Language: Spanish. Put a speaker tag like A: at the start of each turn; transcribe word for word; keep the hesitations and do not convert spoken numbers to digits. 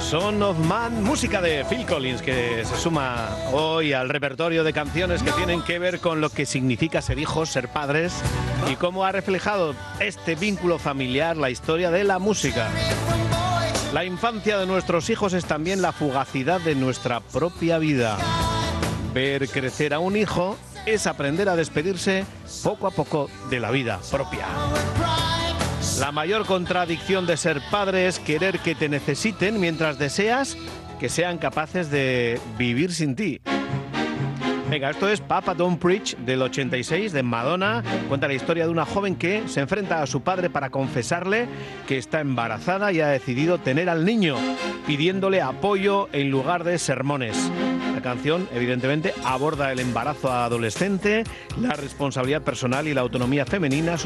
A: Son of Man, música de Phil Collins, que se suma hoy al repertorio de canciones que tienen que ver con lo que significa ser hijos, ser padres, y cómo ha reflejado este vínculo familiar la historia de la música. La infancia de nuestros hijos es también la fugacidad de nuestra propia vida. Ver crecer a un hijo es aprender a despedirse poco a poco de la vida propia. La mayor contradicción de ser padre es querer que te necesiten mientras deseas que sean capaces de vivir sin ti. Venga, esto es Papa Don't Preach del ochenta y seis de Madonna. Cuenta la historia de una joven que se enfrenta a su padre para confesarle que está embarazada y ha decidido tener al niño, pidiéndole apoyo en lugar de sermones. La canción, evidentemente, aborda el embarazo adolescente, la responsabilidad personal y la autonomía femenina.